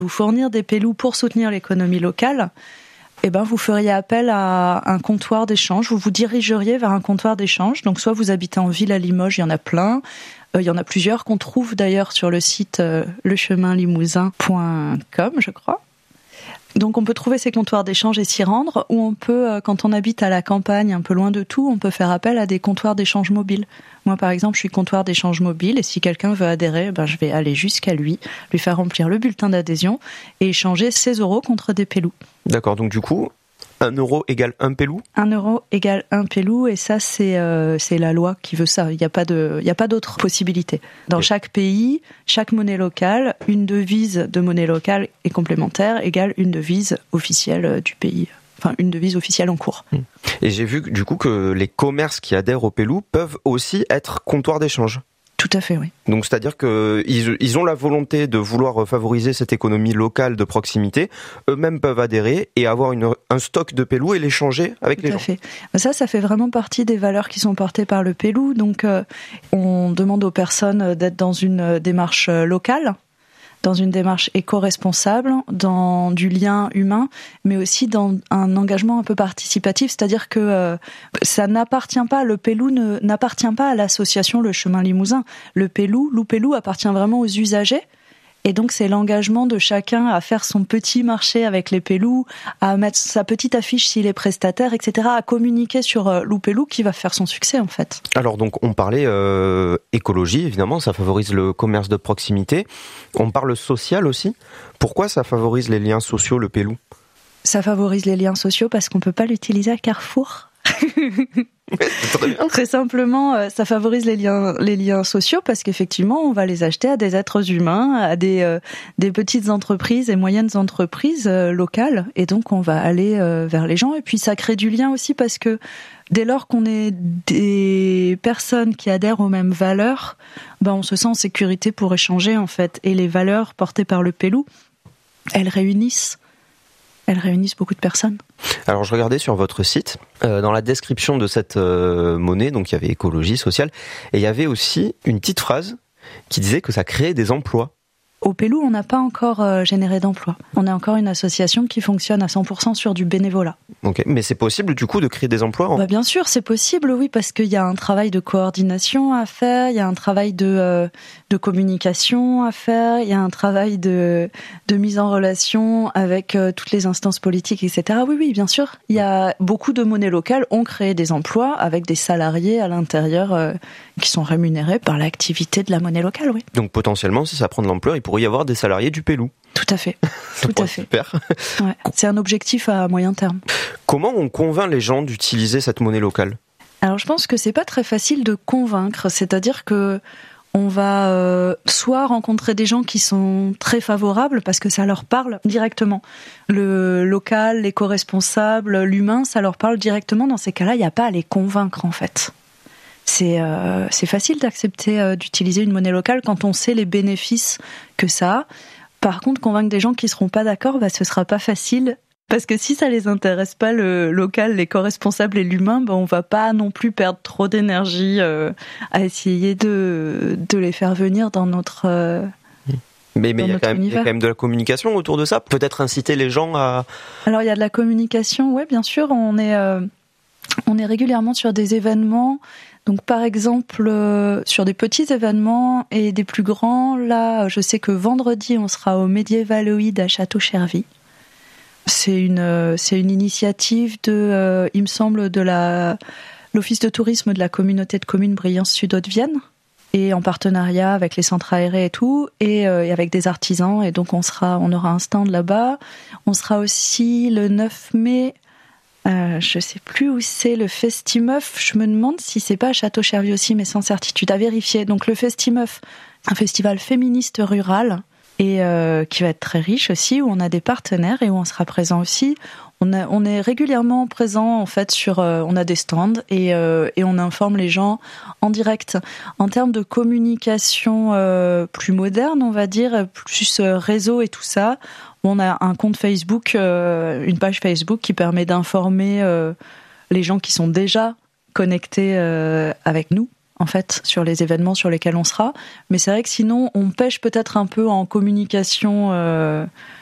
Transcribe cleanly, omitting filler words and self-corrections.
vous fournir des pélous pour soutenir l'économie locale, vous feriez appel à un comptoir d'échange, vous vous dirigeriez vers un comptoir d'échange. Donc soit vous habitez en ville à Limoges, il y en a plein, il y en a plusieurs qu'on trouve d'ailleurs sur le site lecheminlimousin.com, je crois. Donc on peut trouver ces comptoirs d'échange et s'y rendre, ou on peut, quand on habite à la campagne, un peu loin de tout, on peut faire appel à des comptoirs d'échange mobiles. Moi par exemple, je suis comptoir d'échange mobile, et si quelqu'un veut adhérer, je vais aller jusqu'à lui faire remplir le bulletin d'adhésion et échanger 16 € contre des pélous. D'accord, donc du coup, 1 € égale 1 pélou ? 1 € égale 1 pélou, et ça c'est la loi qui veut ça. Il n'y a pas d'autre possibilité. Dans chaque pays, chaque monnaie locale, une devise de monnaie locale et complémentaire égale une devise officielle du pays. Enfin, une devise officielle en cours. Et j'ai vu du coup que les commerces qui adhèrent au pélou peuvent aussi être comptoirs d'échange. Tout à fait, oui. Donc c'est-à-dire qu'ils ont la volonté de vouloir favoriser cette économie locale de proximité, eux-mêmes peuvent adhérer et avoir un stock de pélou et l'échanger avec les gens. Tout à fait. Ça fait vraiment partie des valeurs qui sont portées par le pélou. Donc on demande aux personnes d'être dans une démarche locale, dans une démarche éco-responsable, dans du lien humain, mais aussi dans un engagement un peu participatif, c'est-à-dire que ça n'appartient pas, le pélou n'appartient pas à l'association Le Chemin Limousin. Le Loup-Pélou appartient vraiment aux usagers. Et donc c'est l'engagement de chacun à faire son petit marché avec les pélous, à mettre sa petite affiche s'il est prestataire, etc., à communiquer sur Loup-Pélou qui va faire son succès en fait. Alors donc on parlait écologie, évidemment, ça favorise le commerce de proximité. On parle social aussi. Pourquoi ça favorise les liens sociaux, le pélou ? Ça favorise les liens sociaux parce qu'on peut pas l'utiliser à Carrefour. Très simplement, ça favorise les liens sociaux parce qu'effectivement, on va les acheter à des êtres humains, à des petites entreprises et moyennes entreprises locales, et donc on va aller vers les gens. Et puis ça crée du lien aussi parce que dès lors qu'on est des personnes qui adhèrent aux mêmes valeurs, on se sent en sécurité pour échanger en fait. Et les valeurs portées par le pélou, elles réunissent beaucoup de personnes. Alors je regardais sur votre site, dans la description de cette monnaie, donc il y avait écologie, sociale, et il y avait aussi une petite phrase qui disait que ça créait des emplois. Au Pélou, on n'a pas encore généré d'emplois. On est encore une association qui fonctionne à 100% sur du bénévolat. Ok, mais c'est possible du coup de créer des emplois Bien sûr, c'est possible, oui, parce qu'il y a un travail de coordination à faire, il y a un travail de communication à faire, il y a un travail de mise en relation avec toutes les instances politiques, etc. Oui, bien sûr. Il y a beaucoup de monnaies locales ont créé des emplois avec des salariés à l'intérieur qui sont rémunérés par l'activité de la monnaie locale, oui. Donc potentiellement, si ça prend de l'ampleur, il pourrait y avoir des salariés du Pélou. Tout à fait. Tout à fait. Super. Ouais. C'est un objectif à moyen terme. Comment on convainc les gens d'utiliser cette monnaie locale ? Alors je pense que c'est pas très facile de convaincre, c'est-à-dire que on va soit rencontrer des gens qui sont très favorables parce que ça leur parle directement. Le local, l'éco-responsable, l'humain, ça leur parle directement. Dans ces cas-là, il n'y a pas à les convaincre en fait. C'est facile d'accepter d'utiliser une monnaie locale quand on sait les bénéfices que ça a. Par contre, convaincre des gens qui seront pas d'accord, ce sera pas facile. Parce que si ça les intéresse pas, le local, l'éco-responsable et l'humain, on va pas non plus perdre trop d'énergie à essayer de les faire venir dans notre Mais il y a quand même de la communication autour de ça. Peut-être inciter les gens à... Alors il y a de la communication, ouais, bien sûr. On est régulièrement sur des événements. Donc par exemple sur des petits événements et des plus grands. Là, je sais que vendredi, on sera au Médiévaloïde à Château-Chervy. C'est une initiative il me semble, de l'Office de tourisme de la communauté de communes Briançon Sud-Haute-Vienne, et en partenariat avec les centres aérés et tout, et avec des artisans. Et donc on aura un stand là-bas. On sera aussi le 9 mai. Je sais plus où c'est, le Festimeuf. Je me demande si c'est pas à Château-Chervy aussi, mais sans certitude, à vérifier. Donc le Festimeuf, un festival féministe rural, et qui va être très riche aussi, où on a des partenaires et où on sera présent aussi. On est régulièrement présent en fait on a des stands et on informe les gens en direct. En termes de communication plus moderne, on va dire, plus réseau et tout ça, on a un compte Facebook, une page Facebook qui permet d'informer les gens qui sont déjà connectés avec nous en fait, sur les événements sur lesquels on sera. Mais c'est vrai que sinon, on pêche peut-être un peu en communication